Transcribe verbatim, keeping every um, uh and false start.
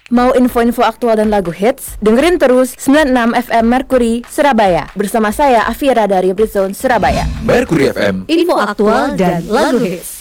Mau info-info aktual dan lagu hits? Dengerin terus sembilan puluh enam F M Mercury Surabaya. Bersama saya Afira dari Brizone Surabaya. Mercury F M, info aktual dan lagu hits.